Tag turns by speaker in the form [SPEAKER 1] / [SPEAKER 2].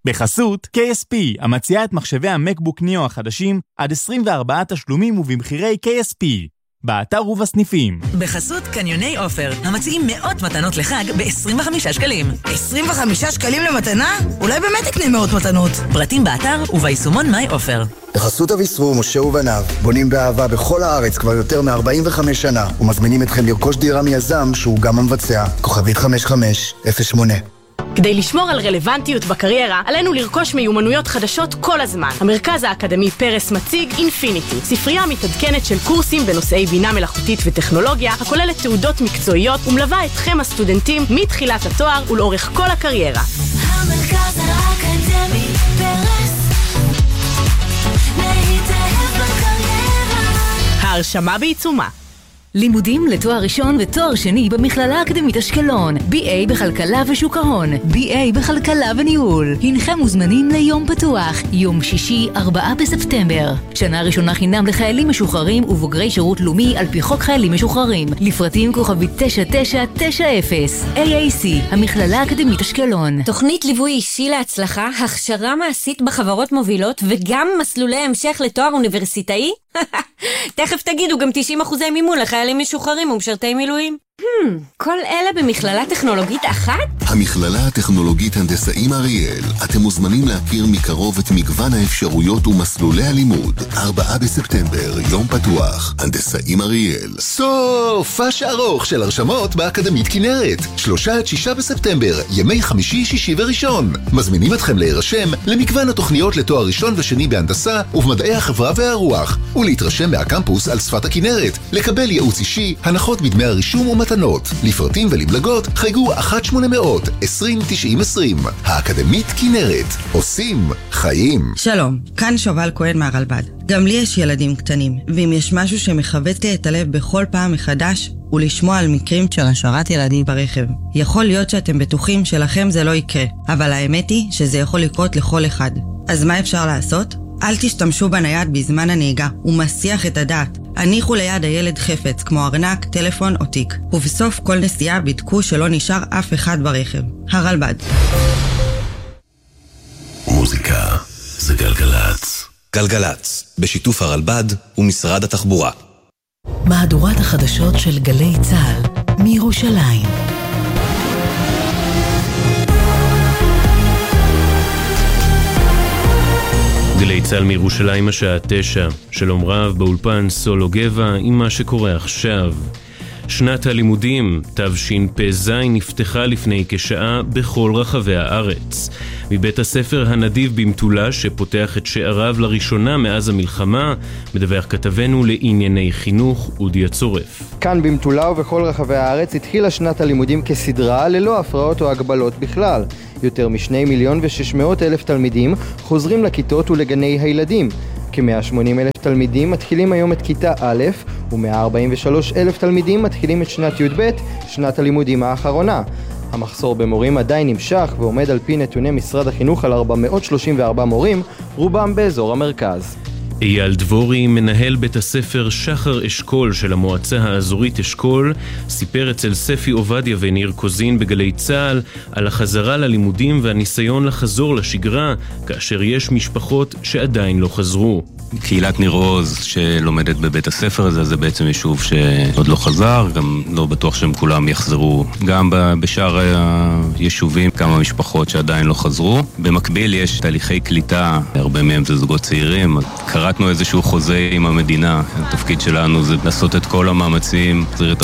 [SPEAKER 1] בחסות KSP, המציעה את מחשבי המקבוק ניאו החדשים עד 24 תשלומים ובמחירי KSP. באתר ובסניפים.
[SPEAKER 2] בחסות קניוני אופר, המציעים מאות מתנות לחג ב-25 שקלים.
[SPEAKER 3] 25 שקלים למתנה? אולי באמת תקנה מאות מתנות.
[SPEAKER 2] פרטים באתר וביישומון מיי אופר.
[SPEAKER 4] בחסות אביסרו, משה ובניו, בונים באהבה בכל הארץ כבר יותר מ-45 שנה, ומזמינים אתכם לרכוש דירה מיזם שהוא גם המבצע. כוכבית 5508.
[SPEAKER 5] כדי לשמור על רלוונטיות בקריירה, עלינו לרכוש מיומנויות חדשות כל הזמן. המרכז האקדמי פרס מציג אינפיניטי, ספרייה מתעדכנת של קורסים בנושאי בינה מלאכותית וטכנולוגיה, הכוללת תעודות מקצועיות ומלווה אתכם הסטודנטים מתחילת התואר ולאורך כל הקריירה.
[SPEAKER 6] המרכז האקדמי פרס, להתאהב בקריירה.
[SPEAKER 5] ההרשמה בעיצומה.
[SPEAKER 7] לימודים לתואר ראשון ותואר שני במכללה האקדמית אשקלון. BA בכלכלה ושוק ההון, BA בכלכלה וניהול. הנכם מוזמנים ליום פתוח, יום שישי 4 בספטמבר. שנה ראשונה חינם לחיילים משוחררים ובוגרי שירות לאומי על פי חוק חיילים משוחררים. לפרטים כוכבית 9990. AAC, המכללה האקדמית אשקלון.
[SPEAKER 8] תוכנית ליווי אישי להצלחה, הכשרה מעשית בחברות מובילות וגם מסלולי המשך לתואר אוניברסיטאי? תכף תגידו גם 90% מימון לחיילים משוחררים ומשרתי מילואים. כל אלה במכללה טכנולוגית אחת?
[SPEAKER 9] המכללה הטכנולוגית הנדסאים אריאל. אתם מוזמנים להכיר מקרוב את מגוון האפשרויות ומסלולי הלימוד. 4 בספטמבר, יום פתוח, הנדסאים אריאל.
[SPEAKER 10] סופש ארוך של הרשמות באקדמית כנרת. 3-6 בספטמבר, ימי חמישי, שישי וראשון. מזמינים אתכם להירשם למגוון התוכניות לתואר ראשון ושני בהנדסה ובמדעי החברה והרוח, ולהתרשם מהקמפוס על שפת הכנרת, לקבל ייעוץ אישי, הנחות בדמי הרישום ומתנות. לפרטים ולמלגות חייגו 1-800-2090-20. האקדמית כנרת, עושים חיים.
[SPEAKER 11] שלום, כאן שובל כהן מהרלב"ד. גם לי יש ילדים קטנים, ואם יש משהו שמחבט לי את הלב בכל פעם מחדש, הוא לשמוע על מקרים של השארת ילדים ברכב. יכול להיות שאתם בטוחים שלכם זה לא יקרה, אבל האמת היא שזה יכול לקרות לכל אחד. אז מה אפשר לעשות? אל תשתמשו בנייד בזמן הנהיגה, הוא מסיח את הדעת. הניחו ליד הילד חפץ, כמו ארנק, טלפון או תיק. ובסוף כל נסיעה בדקו שלא נשאר אף אחד ברכב. הרלב"ד.
[SPEAKER 12] מוזיקה זה גלגלץ. גלגלץ, בשיתוף הרלב"ד ומשרד התחבורה.
[SPEAKER 7] מהדורת החדשות של גלי צה"ל מירושלים.
[SPEAKER 13] גלי צה"ל מירושלים השעה 9. שלום רב, באולפן סולו גבע עם מה שקורה עכשיו. שנת הלימודים תשפ"ז נפתחה לפני כשעה בכל רחבי הארץ. מבית הספר הנדיב במטולה שפותח את שעריו לראשונה מאז המלחמה, מדווח כתבנו לענייני חינוך אודי הצורף.
[SPEAKER 14] כאן במטולה ובכל רחבי הארץ התחילה שנת הלימודים כסדרה ללא הפרעות או הגבלות בכלל. יותר מ2,600,000 תלמידים חוזרים לכיתות ולגני הילדים. כ-180,000 תלמידים מתחילים היום את כיתה א' ו-143,000 תלמידים מתחילים את שנת י"ב, שנת הלימודים האחרונה. המחסור במורים עדיין נמשך ועומד על פי נתוני משרד החינוך על 434 מורים, רובם באזור המרכז.
[SPEAKER 13] אייל דבורי, מנהל בית הספר שחר אשכול של המועצה האזורית אשכול, סיפר אצל ספי עובדיה וניר קוזין בגלי צה"ל על החזרה ללימודים והניסיון לחזור לשגרה, כאשר יש משפחות שעדיין לא חזרו.
[SPEAKER 15] קהילת ניר עוז שלומדת בבית הספר הזה, זה בעצם יישוב שעוד לא חזר, גם לא בטוח שהם כולם יחזרו. גם בשאר היישובים כמה משפחות שעדיין לא חזרו. במקביל יש תהליכי קליטה, הרבה מהם זה זוגות צעירים. קראתנו איזשהו חוזה עם המדינה, התפקיד שלנו זה לעשות את כל המאמצים, להחזיר את